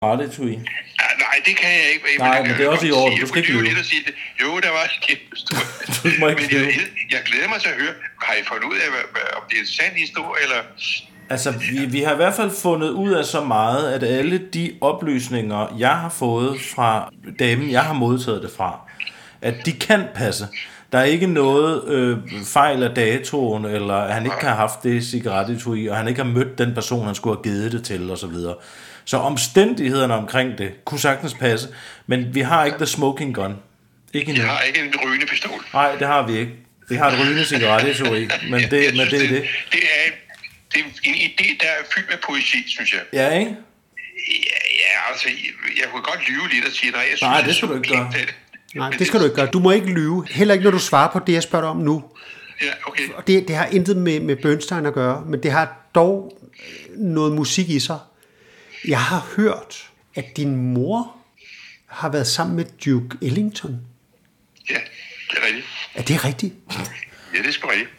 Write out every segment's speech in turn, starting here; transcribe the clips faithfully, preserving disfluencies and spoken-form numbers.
Ratatouille. Ja, nej, det kan jeg ikke. Nej, men, men det er også i orden. Du skal ikke lyve. Jo, der var en kæmpe historie. Du må ikke lyve. Jeg, jeg glæder mig til at høre. Har I fundet ud af, om det er en sand historie, eller... Altså, vi, vi har i hvert fald fundet ud af så meget, at alle de oplysninger, jeg har fået fra damen, jeg har modtaget det fra, at de kan passe. Der er ikke noget øh, fejl af datoen, eller at han ikke har haft det cigarettetui, og han ikke har mødt den person, han skulle have givet det til, og så videre. Så omstændighederne omkring det kunne sagtens passe, men vi har ikke the smoking gun. Ikke endnu. Jeg har ikke en rygende pistol. Nej, det har vi ikke. Vi har et rygende cigarettetui, men det, jeg men det er det. Det, det er Det er en idé, der er fyldt med poesi, synes jeg. Ja, ikke? Ja, ja altså, jeg, jeg kunne godt lyve lidt og sige, nej, jeg synes, nej, det skal du ikke gøre. Det. Nej, det skal du ikke gøre. Du må ikke lyve. Heller ikke, når du svarer på det, jeg spørger dig om nu. Ja, okay. Og det, det har intet med, med Bernstein at gøre, men det har dog noget musik i sig. Jeg har hørt, at din mor har været sammen med Duke Ellington. Ja, det er rigtigt. Er det rigtigt? Ja, det er sgu rigtigt.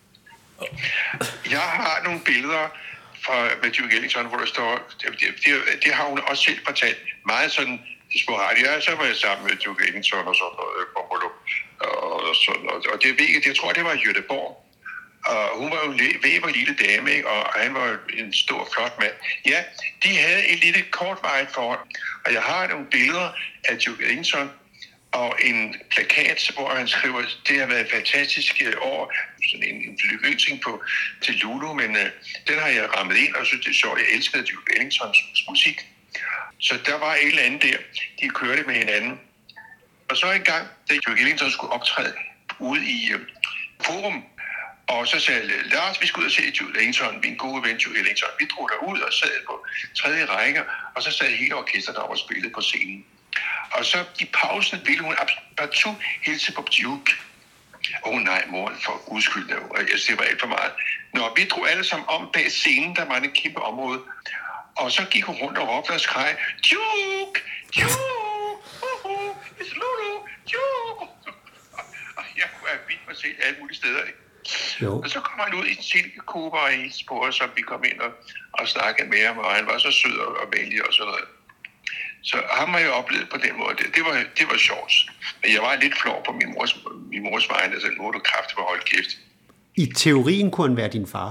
Jeg har nogle billeder fra, med Duke Ellington, hvor der står, det, det, det har hun også selv fortalt, meget sådan sporadisk. Ja, så var jeg sammen med Duke Ellington og sådan noget, og, sådan noget. Og det, jeg tror, det var i Göteborg. Og hun var jo en væver lille dame, ikke? Og han var en stor, flot mand. Ja, de havde et lille kortvarigt forhold. Og jeg har nogle billeder af Duke Ellington, og en plakat, hvor han skriver, det har været et fantastisk år, sådan en, en lykønsning på til Lulu, men uh, den har jeg rammet ind, og synes, det er sjovt. Jeg elskede Duke Ellingtons musik. Så der var et eller andet der, de kørte med hinanden. Og så en gang, da Duke Ellington skulle optræde ude i uh, Forum, og så sagde jeg, Lars, vi skal ud og se Duke Ellington, min gode ven Duke Ellington. Vi drog derud og sad på tredje række, og så sad hele orkestret der og spillede på scenen. Og så i pausen ville hun partout hilse på Duke. Åh oh, nej, mor, for guds skyld, jeg ser var alt for meget. Når vi drog alle sammen om bag scenen, der var en kæmpe område. Og så gik hun rundt og råbte og skreg, Duke! Duke! Uh-huh, it's Lulu! Duke! Og jeg kunne have vildt mig selv alle mulige steder. Jo. Og så kom han ud i en silkekube og i et spor, som vi kom ind og, og snakkede med ham, og han var så sød og, og venlig og sådan noget. Så ham har jeg oplevet på den måde. Det, det, var, det var sjovt. Men jeg var lidt flov på min mors, min mors vegne. Altså, nu er du kraftigt på holde kæft. I teorien kunne han være din far.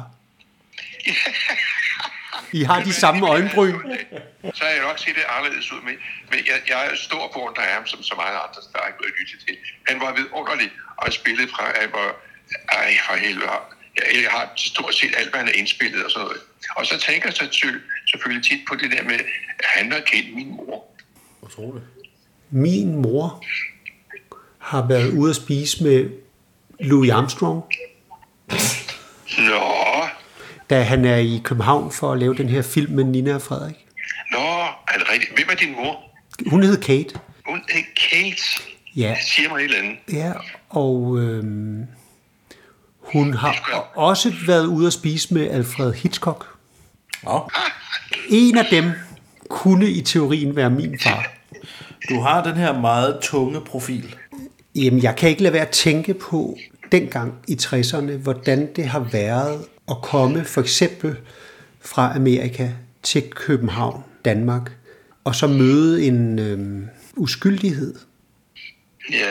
I har de samme øjenbryn. Så har jeg nok set det anderledes ud med. Men jeg, jeg er stor beundrer af ham, som så mange andre, der ikke blevet lyttet til. Han var vidunderlig og spillet fra, han var, ej for helvede. Jeg, jeg har stort set alt, hvad han har indspillet og sådan noget. Og så tænker jeg så selvfølgelig tit på det der med, at han har kendt min mor. Utroligt. Min mor har været ude at spise med Louis Armstrong. Nå. Da han er i København for at lave den her film med Nina og Frederik. Nå, er det rigtigt? Hvem er din mor? Hun hed Kate. Hun hed Kate? Ja. Det siger mig et eller andet. Ja, og øhm, hun har også været ude at spise med Alfred Hitchcock. Ja. En af dem kunne i teorien være min far. Du har den her meget tunge profil. Jamen, jeg kan ikke lade være at tænke på dengang i tresserne, hvordan det har været at komme for eksempel fra Amerika til København, Danmark, og så møde en øhm, uskyldighed. Ja.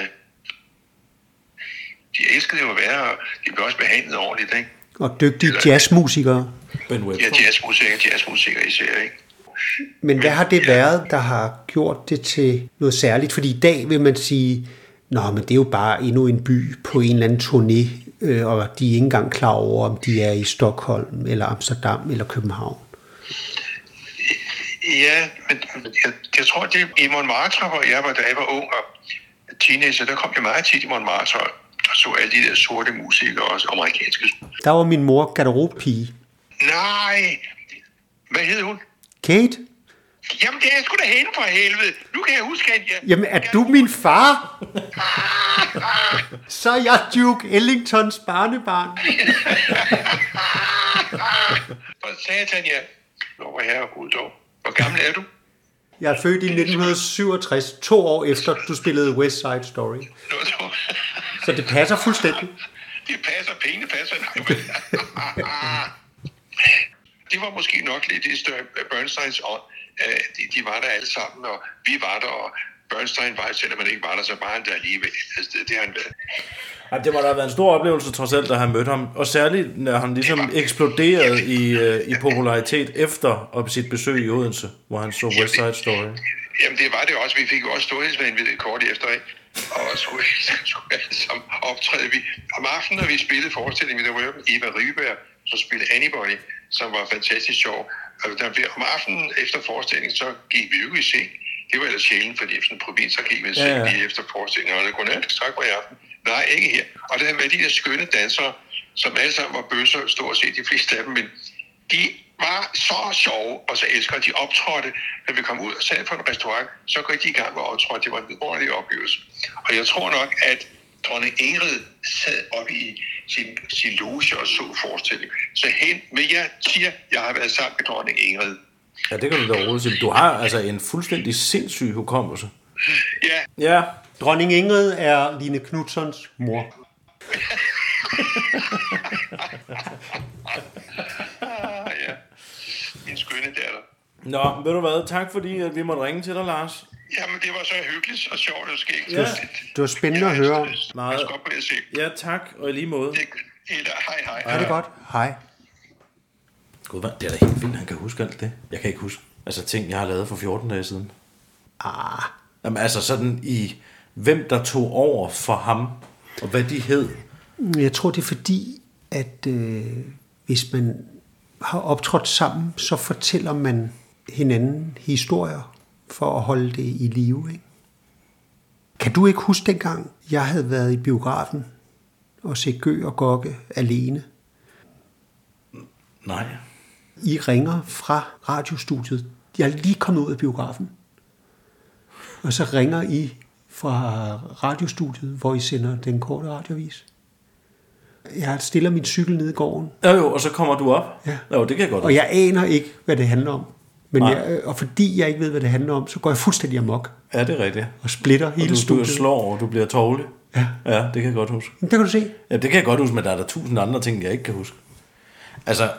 De elskede jo at være, og de blev også behandlet ordentligt, ikke? Og dygtige jazzmusikere. Ja, jazzmusikere, jazzmusikere især, ikke? Men hvad har det været, der har gjort det til noget særligt? Fordi i dag vil man sige, nå, men det er jo bare endnu en by på en eller anden turné, øh, og de er ikke engang klar over, om de er i Stockholm, eller Amsterdam, eller København. Ja, men jeg, jeg tror, det i Montmartre, hvor jeg var, da jeg var ung og teenager, der kom jeg meget tit i Montmartre og så alle de der sorte musikere og amerikanske. Der var min mor garderobepige. Nej! Hvad hed hun? Kate? Jamen, det er sgu da hende for helvede. Nu kan jeg huske, at jeg... Jamen, er du min far? Så er jeg Duke Ellingtons barnebarn. For satan, ja. Hvor var herre Gud dog. Hvor gammel er du? Jeg er født i nitten syvogtres, to år efter du spillede West Side Story. Så det passer fuldstændig. Det passer, pengene passer. Det var måske nok lidt i større Bernsteins ånd. øh, de, de var der alle sammen, og vi var der, og Bernstein var, selvom man ikke var der, så var han der alligevel. Altså, det, det har han været. Ej, det må da have været en stor oplevelse trods alt, at have mødt ham. Og særligt, når han ligesom eksploderede i, øh, i popularitet efter og sit besøg i Odense, hvor han så West Side Story. Jamen, det var det også. Vi fik jo også storhedsvanvid kort efter, ikke? Og skulle, skulle alle sammen optræde. Vi, om aftenen, når vi spillede forestillingen, der var jo Eva Ryberg, som spillede Anybody, som var fantastisk sjov. Og der, om aftenen efter forestillingen, så gik vi jo i seng. Det var ellers sjældent, fordi sådan en provins, så gik vi i seng ja, ja. lige efter forestillingen. Og det kunne jeg tak på i aften. Nej, ikke her. Og der var de der skønne dansere, som alle sammen var bøsser, stort set de fleste af dem, men de var så sjove, og så elsker de optrådte, når vi kom ud og sad på en restaurant, så gik de i gang med at optrådte. Det var en ordentlig oplevelse. Og jeg tror nok, at dronning Ingrid sad oppe i sin, sin loge og så forestillingen. Så hen med jer siger, jeg har været sammen med dronning Ingrid. Ja, det kan du da roligt sige. Du har altså en fuldstændig sindssyg hukommelse. Ja. Ja. Dronning Ingrid er Line Knutzons mor. ah, ja. Min skønne datter. Nå, ved du hvad? Tak fordi at vi måtte ringe til dig, Lars. Jamen, det var så hyggeligt og sjovt og skægt. Ja. Det var spændende at høre. Meget. Ja, tak. Og i lige måde. Hej, hej. Er det godt? Hej. Gud, hvad? Det er da helt vildt, han kan huske alt det. Jeg kan ikke huske. Altså ting, jeg har lavet for fjorten dage siden. Ah. Jamen altså sådan i, hvem der tog over for ham, og hvad de hed. Jeg tror, det er fordi, at øh, hvis man har optrådt sammen, så fortæller man hinanden historier for at holde det i live. Ikke? Kan du ikke huske dengang, jeg havde været i biografen og set Gø og Gokke alene? Nej. I ringer fra radiostudiet. Jeg er lige kommet ud af biografen. Og så ringer I fra radiostudiet, hvor I sender den korte radiovis. Jeg stiller min cykel ned i gården. Jo, jo, og så kommer du op. Ja. Jo, det kan jeg godt. Og jeg aner ikke, hvad det handler om. Men jeg, og fordi jeg ikke ved, hvad det handler om, så går jeg fuldstændig amok. Ja, det er rigtigt. Og splitter hele og du, studiet. Du slår, og du bliver tovlig. Ja. Ja, det kan jeg godt huske. Det kan du se. Ja, det kan jeg godt huske, men der er der tusind andre ting, jeg ikke kan huske. Altså,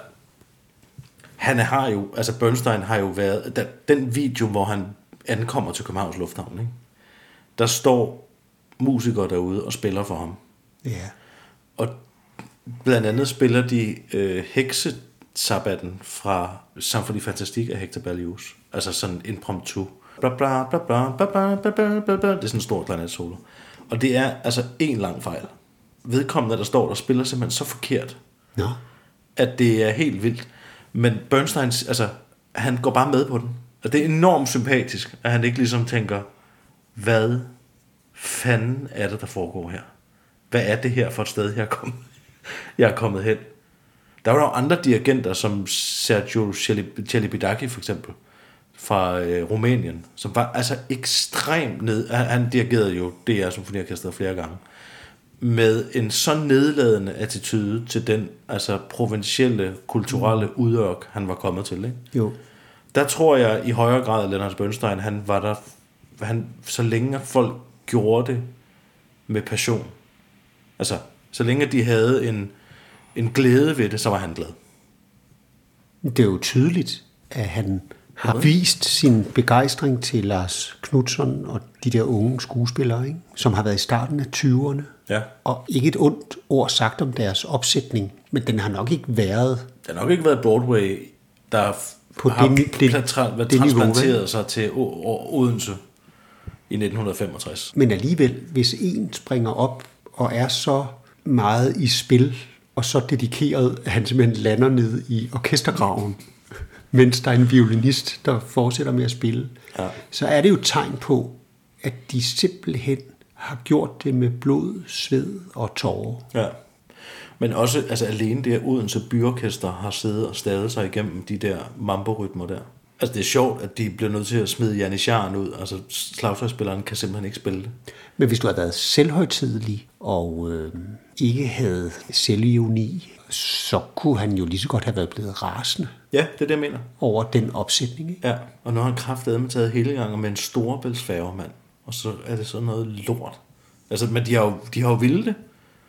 han har jo, altså Bernstein har jo været, der, den video, hvor han ankommer til Københavns Lufthavn, ikke? Der står musikere derude og spiller for ham. Ja. Og blandt andet spiller de øh, Heksesabbaten fra Symphony Fantastique af Hector Berlioz. Altså sådan impromptu. Bla bla bla bla bla bla bla bla bla bla. Det er sådan en stor klarinetsolo. Og det er altså en lang fejl. Vedkommende, der står der, spiller simpelthen så forkert, Nå. at det er helt vildt. Men Bernstein, altså, han går bare med på den. Og det er enormt sympatisk, at han ikke ligesom tænker, hvad fanden er det, der foregår her? Hvad er det her for et sted, jeg er kommet, jeg er kommet hen? Der var jo andre dirigenter, som Sergiu Celibidache for eksempel, fra øh, Rumænien, som var altså ekstremt ned. Han dirigerede jo D R Symfoniorkestret flere gange, med en så nedladende attitude til den altså provincielle, kulturelle mm. udørk, han var kommet til. Ikke? Jo. Der tror jeg i højere grad, at Leonard Bernstein, han var der, han, så længe folk gjorde det med passion. Altså, så længe de havde en, en glæde ved det, så var han glad. Det er jo tydeligt, at han har vist sin begejstring til Lars Knutzon og de der unge skuespillere, ikke? Som har været i starten af tyverne. Ja. Og ikke et ondt ord sagt om deres opsætning, men den har nok ikke været... Den har nok ikke været Broadway, der på har det, det, tra- været det transplanteret niveau, sig til Odense i nitten femogtres. Men alligevel, hvis en springer op og er så meget i spil, og så dedikeret, at han simpelthen lander ned i orkestergraven, mens der er en violinist, der fortsætter med at spille, ja. Så er det jo et tegn på, at de simpelthen har gjort det med blod, sved og tårer. Ja. Men også altså alene det, at Odense Byorkester har siddet og stadet sig igennem de der mambo-rytmer der. Altså det er sjovt, at de bliver nødt til at smide Janitsjaren ud. Altså slagtøjsspilleren kan simpelthen ikke spille det. Men hvis du havde været selvhøjtidelig og øh, ikke havde selvironi, så kunne han jo lige så godt have været blevet rasende. Ja, det er det, jeg mener. Over den opsætning, ikke? Ja, og nu har han kraftedeme taget hele gangen med en storebæltsfærge, mand. Og så er det sådan noget lort. Altså, men de har jo, de har jo vildt det.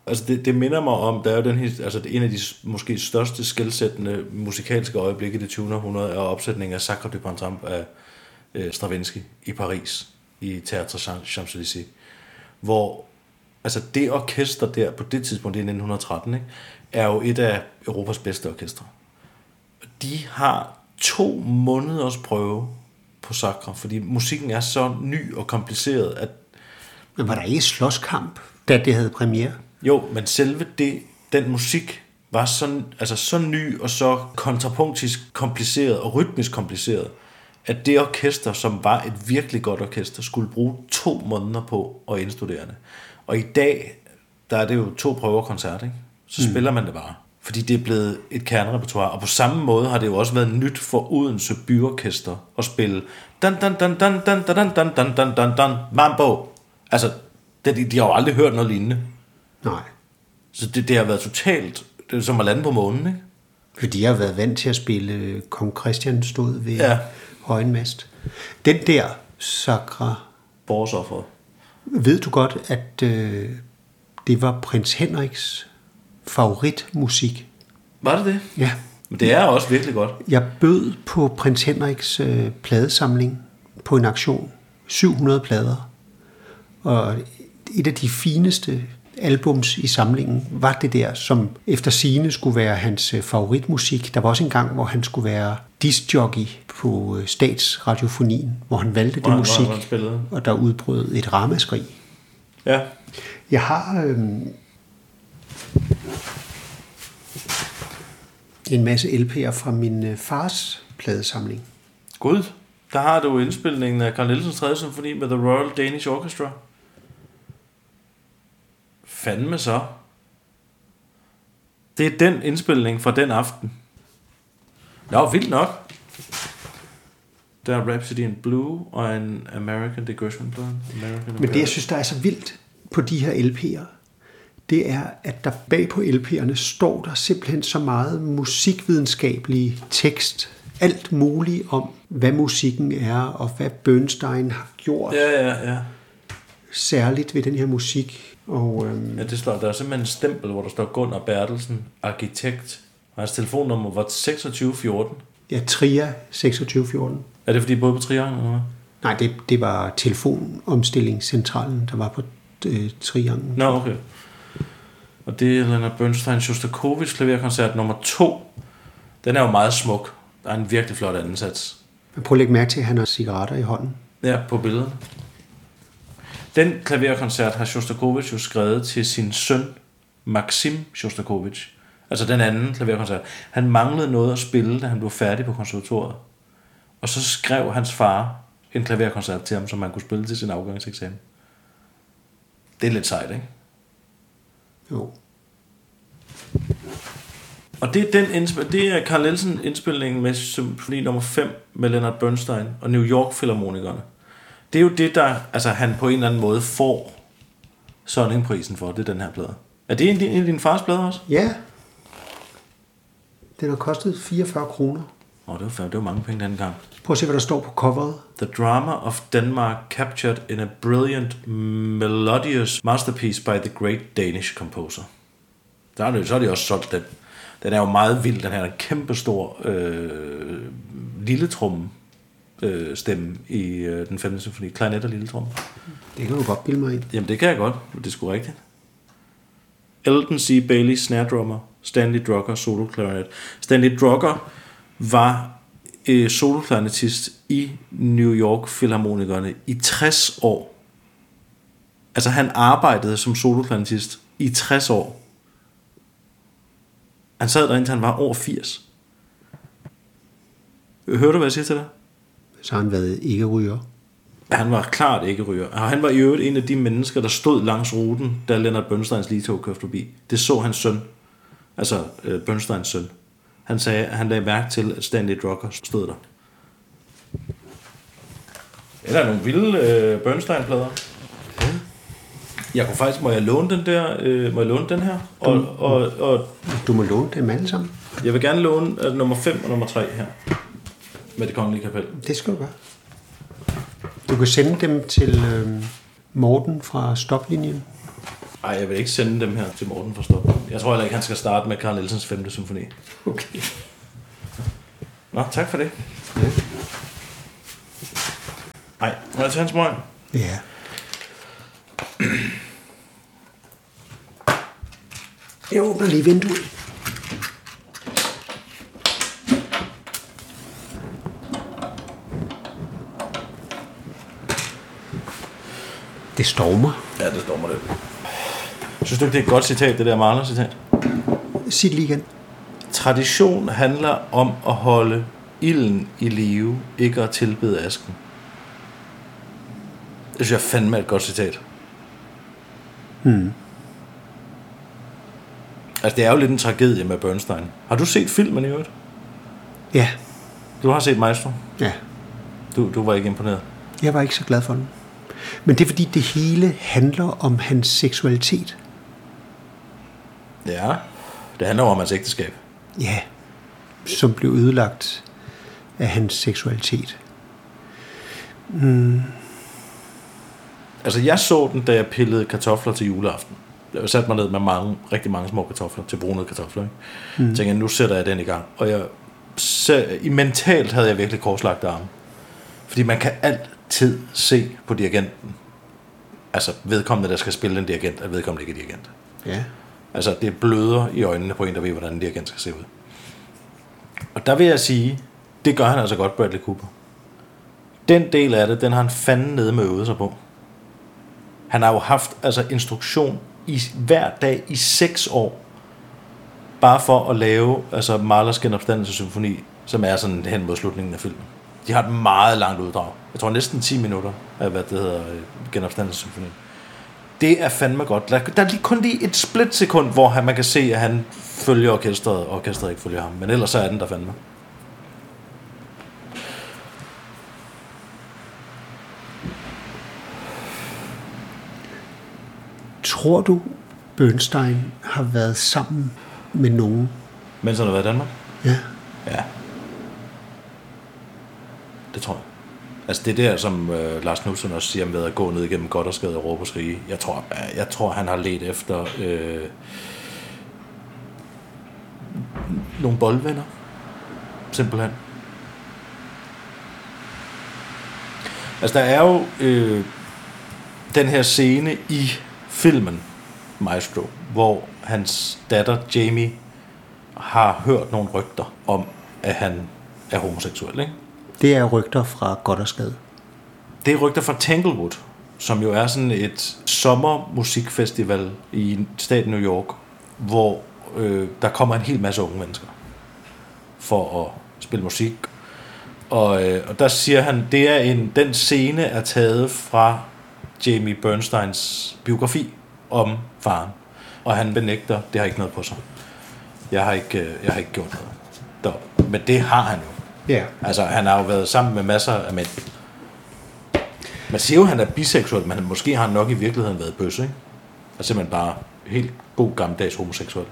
Altså det, det minder mig om, der er jo den her, altså en af de måske største skelsættende musikalske øjeblikke i det tyvende århundrede er opsætningen af Sacre du Printemps af øh, Stravinsky i Paris, i Théâtre Champs-Élysées, hvor altså det orkester der på det tidspunkt, det er nitten tretten, ikke, er jo et af Europas bedste orkestre. De har to måneders prøve på Sacre, fordi musikken er så ny og kompliceret, at... Men var der ikke slåskamp, da det havde premiere? Jo, men selve det, den musik var så, altså så ny og så kontrapunktisk kompliceret og rytmisk kompliceret, at det orkester, som var et virkelig godt orkester, skulle bruge to måneder på at indstudere det. Og i dag, der er det jo to prøver koncert, ikke? Så mm. spiller man det bare. Fordi det er blevet et kernerepertoire. Og på samme måde har det jo også været nyt for Odense Byorkester at spille dan dan dan dan dan dan dan dan dan dan dan mambo. Altså, de, de har jo aldrig hørt noget lignende. Nej. Så det, det har været totalt, det er som at lande på månen, ikke? For de har været vant til at spille Kong Christian stod ved ja. Højenmast. Den der Sacre... Forårsofferet. Ved du godt, at øh, det var prins Henriks favoritmusik? Var det det? Ja. Men det er også virkelig godt. Jeg bød på prins Henriks øh, pladesamling på en auktion. syv hundrede plader. Og et af de fineste albums i samlingen var det der, som efter sigende skulle være hans favoritmusik. Der var også en gang, hvor han skulle være discjockey på Statsradiofonien, hvor han valgte det musik, og der udbrød et ramaskrig. Ja. Jeg har øh, en masse L P'er fra min fars pladesamling. Gud, der har du indspilningen af Carl Nielsens tredje symfoni med The Royal Danish Orchestra. Fandme så. Det er den indspilning fra den aften. Nå, vildt nok. Der er Rhapsody in Blue og en American Digression Plan. American Men det, jeg synes, der er så vildt på de her L P'er, det er, at der bag på L P'erne står der simpelthen så meget musikvidenskabelig tekst. Alt muligt om, hvad musikken er, og hvad Bernstein har gjort. Ja, ja, ja. Særligt ved den her musik. Og, øhm, ja, det står, der er simpelthen en stempel, hvor der står Gunnar Bertelsen, arkitekt. Og hans telefonnummer var seksogtyve fjorten. Ja, Tria seksogtyve fjorten. Er det, fordi I boede på Triangel, eller hvad? Nej, det, det var telefonomstillingscentralen, der var på øh, Triangel. Nå, okay. Og det er Leonard Bernstein Shostakovich klaverkoncert nummer to. Den er jo meget smuk. Der er en virkelig flot ansats. Men prøv at lægge mærke til, at han har cigaretter i hånden. Ja, på billedet. Den klaverkoncert har Shostakovich jo skrevet til sin søn, Maxim Shostakovich. Altså den anden klaverkoncert. Han manglede noget at spille, da han blev færdig på konservatoriet. Og så skrev hans far en klaverkoncert til ham, som man kunne spille til sin afgangseksamen. Det er lidt sejt, ikke? Jo. Og det er, den indspil- det er Carl Nielsen indspilningen med symfoni nummer fem med Leonard Bernstein og New York Filharmonikerne. Det er jo det, der altså, han på en eller anden måde får Sonningprisen for, det er den her plade. Er det en, en af dine fars plader også? Ja. Den har kostet fireogfyrre kroner. Åh, oh, det var fandme, det var mange penge den gang. Prøv at se, hvad der står på coveret. The Drama of Denmark captured in a brilliant, melodious masterpiece by the great Danish composer. Der er det, så er de også solgt den. Den er jo meget vild, den her kæmpestor øh, lille tromme øh, stemme i øh, den femte symfoni. Klarinet og lille tromme. Det kan du godt bilde mig ind. Jamen det kan jeg godt, det er sgu rigtigt. Eldon C. Bailey, snare drummer. Stanley Drucker, solo clarinet. Stanley Drucker var øh, solo-clarinetist i New York Filharmonikerne i tres år. Altså han arbejdede som solo-clarinetist i tres år. Han sad der indtil han var over firs. Hørte du, hvad jeg siger til dig? Så har han været ikke ryger. Han var klart ikke ryger. Og han var i øvrigt en af de mennesker, der stod langs ruten, da Leonard Bernsteins ligetog kørte forbi. Det så hans søn. Altså øh, Bernsteins søn. Han sagde, at han lagde mærke til, at Stanley Drucker stod der. Er der nogle vilde øh, Bernstein-plader? Ja. Jeg kunne faktisk, må jeg låne den der, øh, må jeg låne den her? Og, du, og, og, du må låne dem alle sammen. Jeg vil gerne låne øh, nummer fem og nummer tre her. Med Det Kongelige Kapel. Det skal du gøre. Du kan sende dem til øh, Morten fra Stoplinjen. Ej, jeg vil ikke sende dem her til Morten for Stop. Jeg tror heller ikke, han skal starte med Carl Nielsens femte symfoni. Okay. Nå, tak for det. Nej, må jeg tage en smøg? Ja. Jeg åbner lige vinduet. Det stormer. Ja, det stormer lidt. Synes du ikke, det er et godt citat, det der Mahler-citat? Sig det lige igen. Tradition handler om at holde ilden i live, ikke at tilbede asken. Det synes jeg fandme er et godt citat. Hmm. Altså, det er jo lidt en tragedie med Bernstein. Har du set filmen i øvrigt? Ja. Du har set Maestro? Ja. Du, du var ikke imponeret? Jeg var ikke så glad for den. Men det er fordi, det hele handler om hans seksualitet. Ja, det handler om hans ægteskab. Ja, som blev ødelagt af hans seksualitet. Mm. Altså, jeg så den, da jeg pillede kartofler til juleaften. Jeg satte mig ned med mange, rigtig mange små kartofler til brunede kartofler. Ikke? Mm. Jeg tænkte, nu sætter jeg den i gang. Og jeg, så, i mentalt havde jeg virkelig korslagte arme. Fordi man kan altid se på dirigenten, altså vedkommende, der skal spille en dirigent, at vedkommende ikke er dirigent. Ja. Altså, det bløder i øjnene på en, der ved, hvordan en dirigent skal se ud. Og der vil jeg sige, det gør han altså godt, Bradley Cooper. Den del af det, den har han fanden nede med øvet sig på. Han har jo haft altså instruktion i hver dag i seks år, bare for at lave altså Mahlers Genopstandelsessymfoni, som er sådan hen mod slutningen af filmen. De har et meget langt uddrag. Jeg tror næsten ti minutter af, hvad det hedder, Genopstandelsessymfoni. Det er fandme godt. Der er lige kun lige et splitsekund, hvor man kan se, at han følger orkestret, og orkestret ikke følger ham. Men ellers så er den der fandme. Tror du, Bernstein har været sammen med nogen? Mens han har været i Danmark? Ja. Ja. Det tror jeg. Altså det der, som øh, Lars Knudsen også siger med at gå ned igennem Gothersgade og Råbers Rige. Jeg tror, jeg, jeg tror, han har ledt efter øh, nogle boldvenner. Simpelthen. Altså der er jo øh, den her scene i filmen Maestro, hvor hans datter Jamie har hørt nogle rygter om, at han er homoseksuel, ikke? Det er rygter fra Gothersgade. Det er rygter fra Tanglewood, som jo er sådan et sommermusikfestival i staten New York, hvor øh, der kommer en hel masse unge mennesker for at spille musik. Og, øh, og der siger han, det er en, den scene er taget fra Jamie Bernsteins biografi om faren. Og han benægter, det har ikke noget på sig. Jeg har ikke, jeg har ikke gjort noget. Der. Men det har han jo. Ja. Altså, han har jo været sammen med masser af mænd. Man siger jo, at han er biseksuel, men måske har han nok i virkeligheden været bøsse, ikke? Og simpelthen bare helt god gammeldags homoseksuel.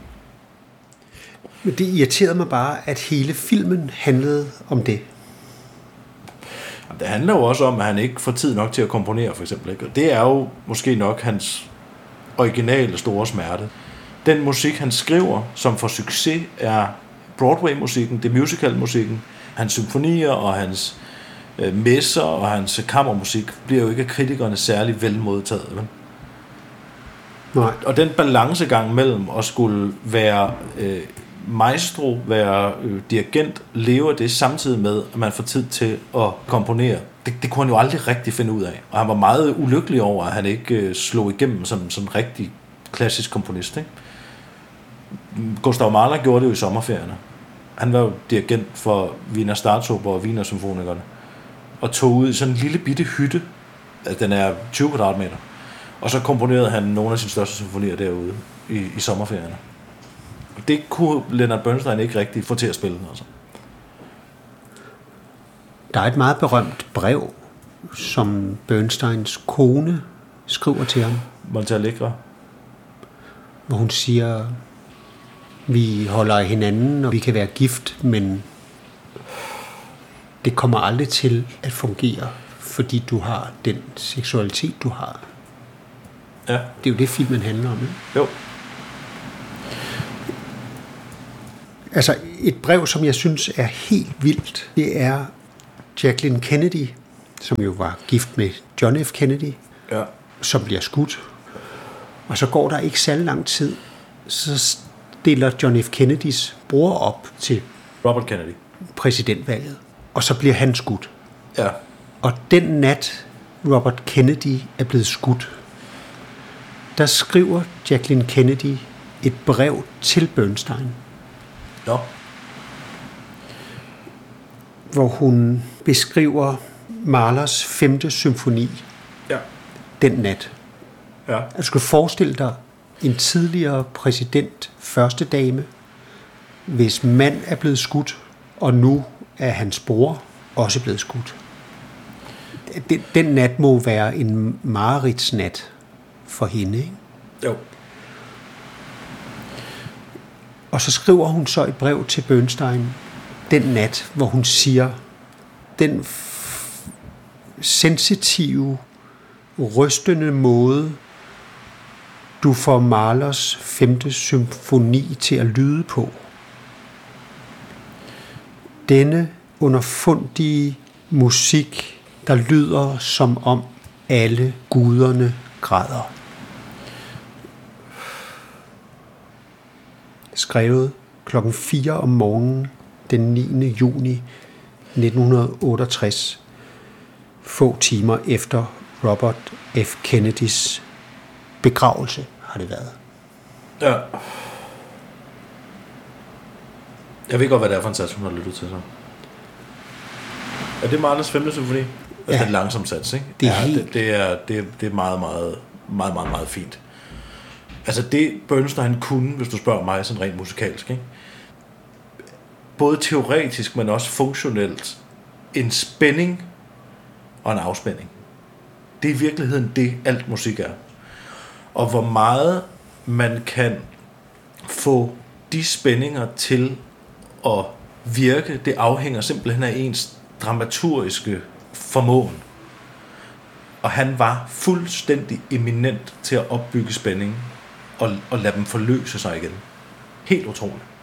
Men det irriterede mig bare, at hele filmen handlede om det. Det handler jo også om, at han ikke får tid nok til at komponere, for eksempel. Ikke? Og det er jo måske nok hans originale store smerte. Den musik, han skriver, som får succes, er Broadway-musikken, det er musical-musikken. Hans symfonier og hans øh, messer og hans kammermusik bliver jo ikke af kritikerne særlig vel modtaget. Vel? Nej. Og den balancegang mellem at skulle være øh, maestro, være øh, dirigent, lever det samtidig med, at man får tid til at komponere. Det, det kunne han jo aldrig rigtig finde ud af. Og han var meget ulykkelig over, at han ikke øh, slog igennem som, som rigtig klassisk komponist. Ikke? Gustav Mahler gjorde det jo i sommerferierne. Han var jo dirigent for Wiener Staatsoper og Wiener Symfonikerne. Og tog ud i sådan en lille bitte hytte. Altså, den er tyve kvadratmeter. Og så komponerede han nogle af sine største symfonier derude i, i sommerferierne. Og det kunne Leonard Bernstein ikke rigtig få til at spille. Altså. Der er et meget berømt brev, som Bernsteins kone skriver til ham. Monte Allegre. Hvor hun siger, vi holder af hinanden, og vi kan være gift, men det kommer aldrig til at fungere, fordi du har den seksualitet, du har. Ja. Det er jo det, filmen handler om. Ikke? Jo. Altså, et brev, som jeg synes er helt vildt, det er Jacqueline Kennedy, som jo var gift med John F. Kennedy, Ja. som bliver skudt. Og så går der ikke særlig lang tid, så stiller John F. Kennedys bror op til Robert Kennedy. præsidentvalget, og så bliver han skudt. Ja. Og den nat, Robert Kennedy er blevet skudt, der skriver Jacqueline Kennedy et brev til Bernstein, Nå. hvor hun beskriver Mahlers femte symfoni Ja. den nat. Ja. Du skal forestille dig en tidligere præsident, første dame, hvis mand er blevet skudt, og nu er hans bror også blevet skudt. Den, den nat må være en mareridtsnat for hende, ikke? Jo. Og så skriver hun så et brev til Bernstein den nat, hvor hun siger, den f- sensitive, rystende måde, du får Mahlers femte symfoni til at lyde på. Denne underfundige musik, der lyder som om alle guderne græder. Skrevet klokken fire om morgenen den niende juni nitten otteogtres, få timer efter Robert F. Kennedys begravelse har det været. Ja. Jeg ved godt, hvad det er for en sats, hun har lyttet til så. Er det Mahlers femte symfoni? Altså, Ja. det er en langsom sats, ikke? Det er ja, helt- det, det, er, det, det er meget, meget, meget, meget, meget fint. Altså det Bernstein kunne, hvis du spørger mig, sådan rent musikalsk, ikke? Både teoretisk, men også funktionelt, en spænding og en afspænding. Det er i virkeligheden det, alt musik er. Og hvor meget man kan få de spændinger til at virke, det afhænger simpelthen af ens dramaturgiske formåen. Og han var fuldstændig eminent til at opbygge spænding og, og lade dem forløse sig igen. Helt utroligt.